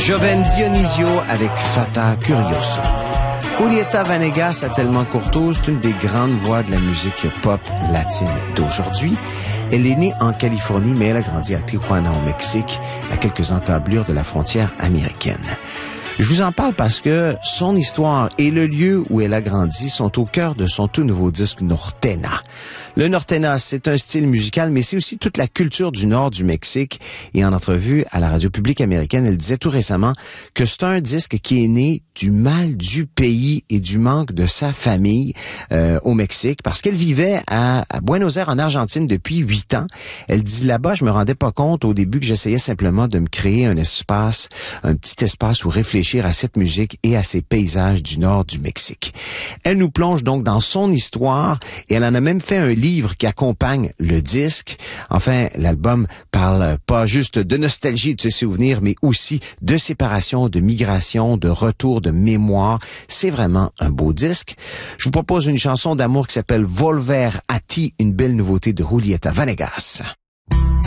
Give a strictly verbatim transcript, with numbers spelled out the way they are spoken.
Joven Dionisio avec Fata Curioso. Julieta Venegas a tellement Corto, c'est une des grandes voix de la musique pop latine d'aujourd'hui. Elle est née en Californie, mais elle a grandi à Tijuana, au Mexique, à quelques encablures de la frontière américaine. Je vous en parle parce que son histoire et le lieu où elle a grandi sont au cœur de son tout nouveau disque Nortena. Le Nortena, c'est un style musical, mais c'est aussi toute la culture du nord du Mexique. Et en entrevue à la radio publique américaine, elle disait tout récemment que c'est un disque qui est né du mal du pays et du manque de sa famille euh, au Mexique, parce qu'elle vivait à, à Buenos Aires, en Argentine, depuis huit ans. Elle dit là-bas, je me rendais pas compte au début que j'essayais simplement de me créer un espace, un petit espace où réfléchir à cette musique et à ces paysages du nord du Mexique. Elle nous plonge donc dans son histoire et elle en a même fait un livre qui accompagne le disque. Enfin, l'album parle pas juste de nostalgie de ses souvenirs, mais aussi de séparation, de migration, de retour, de mémoire. C'est vraiment un beau disque. Je vous propose une chanson d'amour qui s'appelle Volver a ti, une belle nouveauté de Julieta Venegas.